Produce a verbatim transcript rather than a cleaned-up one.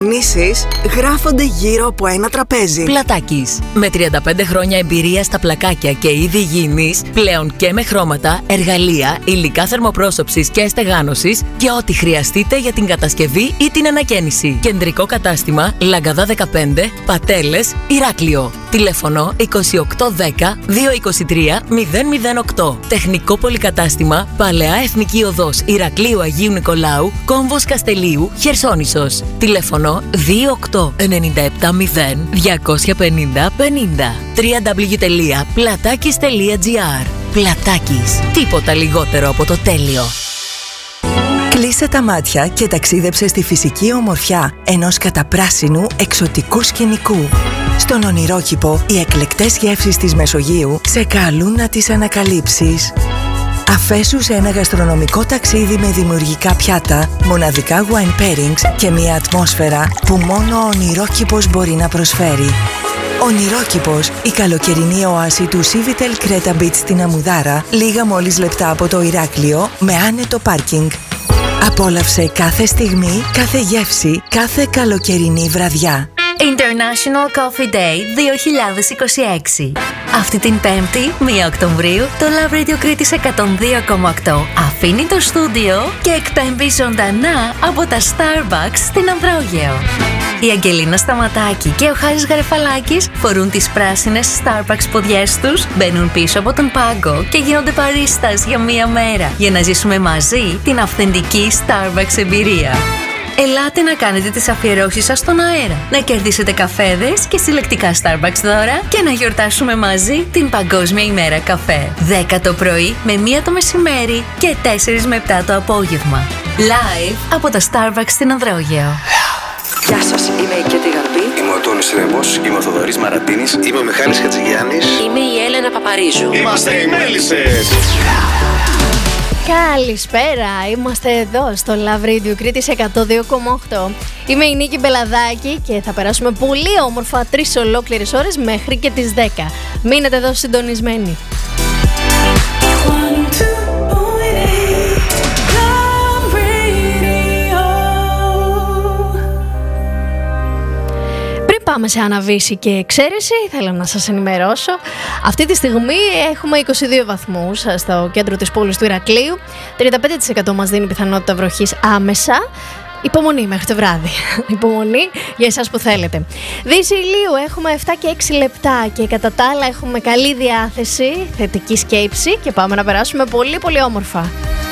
Νήσεις γράφονται γύρω από ένα τραπέζι. Πλατάκης. Με τριάντα πέντε χρόνια εμπειρία στα πλακάκια και είδη υγιεινής, πλέον και με χρώματα, εργαλεία, υλικά θερμοπρόσωψης και στεγάνωσης και ό,τι χρειαστείτε για την κατασκευή ή την ανακαίνιση. Κεντρικό κατάστημα Λαγκαδά δεκαπέντε, Πατέλες, Ηράκλειο. Τηλέφωνο είκοσι οκτώ δέκα διακόσια είκοσι τρία μηδέν μηδέν οκτώ. Τεχνικό πολυκατάστημα Παλαιά Εθνική Οδός Ηρακλείου Αγίου Νικολάου, Κόμβος Καστελίου, Χερσόνησος. Τηλέφωνο δύο οκτώ εννιά επτά μηδέν διακόσια πενήντα πενήντα. double-u double-u double-u τελεία πλατάκης τελεία τζι άρ. Πλατάκης. Τίποτα λιγότερο από το τέλειο. Κλείσε τα μάτια και ταξίδεψε στη φυσική ομορφιά ενός καταπράσινου εξωτικού σκηνικού. Στον ονειρόκηπο, οι εκλεκτές γεύσεις της Μεσογείου σε καλούν να τις ανακαλύψεις. Αφέσου σε ένα γαστρονομικό ταξίδι με δημιουργικά πιάτα, μοναδικά wine pairings και μια ατμόσφαιρα που μόνο ο ονειρόκηπος μπορεί να προσφέρει. Ονειρόκηπος, η καλοκαιρινή οάση του Civitel Creta Beach στην Αμουδάρα, λίγα μόλις λεπτά από το Ηράκλειο, με άνετο πάρκινγκ. Απόλαυσε κάθε στιγμή, κάθε γεύση, κάθε καλοκαιρινή βραδιά. International Coffee Day δύο χιλιάδες είκοσι έξι. Αυτή την Πέμπτη, πρώτη Οκτωβρίου, το Love Radio Κρήτης εκατόν δύο κόμμα οκτώ αφήνει το στούντιο και εκπέμπει ζωντανά από τα Starbucks στην Ανδρόγειο. Η Αγγελίνα Σταματάκη και ο Χάρης Γαρεφαλάκης φορούν τις πράσινες Starbucks ποδιές τους, μπαίνουν πίσω από τον πάγκο και γίνονται παρίστας για μία μέρα για να ζήσουμε μαζί την αυθεντική Starbucks εμπειρία. Ελάτε να κάνετε τις αφιερώσεις σας στον αέρα, να κερδίσετε καφέδες και συλλεκτικά Starbucks δώρα και να γιορτάσουμε μαζί την Παγκόσμια ημέρα καφέ. δέκα το πρωί με μία το μεσημέρι και τέσσερα με επτά το απόγευμα. Live από τα Starbucks στην Ανδρόγειο. Γεια σας, είμαι η Κέτη Γαρμπή. Είμαι ο Τόνης Ρέμπος, είμαι ο Θοδωρής Μαρατίνης. Είμαι ο Μιχάλης Χατζηγιάννης. Είμαι η Έλενα Παπαρίζου. Είμαστε οι Μέλισσες. Καλησπέρα, είμαστε εδώ στο Love Radio Κρήτης εκατόν δύο κόμμα οκτώ. Είμαι η Νίκη Μπελαδάκη και θα περάσουμε πολύ όμορφα τρεις ολόκληρες ώρες μέχρι και τις δέκα. Μείνετε εδώ συντονισμένοι. Πάμε σε αναβίση και εξαίρεση, θέλω να σας ενημερώσω. Αυτή τη στιγμή έχουμε είκοσι δύο βαθμούς στο κέντρο της πόλης του Ηρακλείου. τριάντα πέντε τοις εκατό μας δίνει πιθανότητα βροχής άμεσα. Υπομονή μέχρι το βράδυ. Υπομονή για εσάς που θέλετε. Δύση ηλίου έχουμε επτά και έξι λεπτά και κατά τα άλλα έχουμε καλή διάθεση, θετική σκέψη και πάμε να περάσουμε πολύ πολύ όμορφα.